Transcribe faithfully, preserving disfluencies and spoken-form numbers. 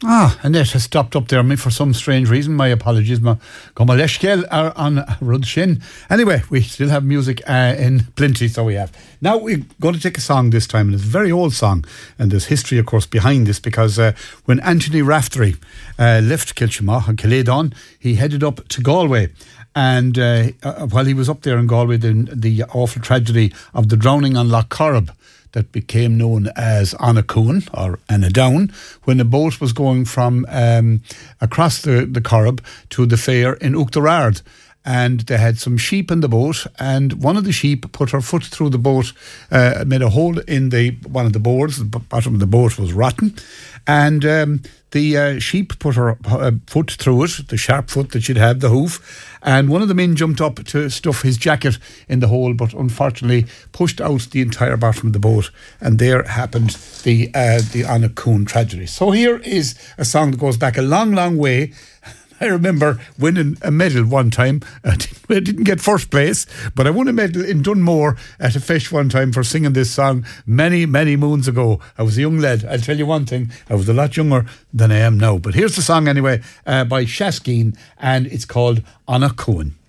Ah, Annette has stopped up there on me for some strange reason. My apologies. Ma Gomaleshkel are on Rudshin. Anyway, we still have music uh, in plenty, so we have. Now we're going to take a song this time, and it's a very old song, and there's history, of course, behind this, because uh, when Anthony Raftery uh, left Kilchimagh and Kiledon, he headed up to Galway. And uh, uh, while he was up there in Galway, the, the awful tragedy of the drowning on Lough Corrib, that became known as Anacoon or Anadown, when a boat was going from um, across the, the Corrib to the fair in Oughterard. And they had some sheep in the boat, and one of the sheep put her foot through the boat, uh, made a hole in the one of the boards. The bottom of the boat was rotten, and um, the uh, sheep put her uh, foot through it, the sharp foot that she'd had, the hoof, and one of the men jumped up to stuff his jacket in the hole, but unfortunately pushed out the entire bottom of the boat, and there happened the uh, the Anacoon tragedy. So here is a song that goes back a long, long way. I remember winning a medal one time. I didn't get first place, but I won a medal in Dunmore at a fesh one time for singing this song many, many moons ago. I was a young lad. I'll tell you one thing, I was a lot younger than I am now. But here's the song anyway, uh, by Shaskeen, and it's called Anacoon.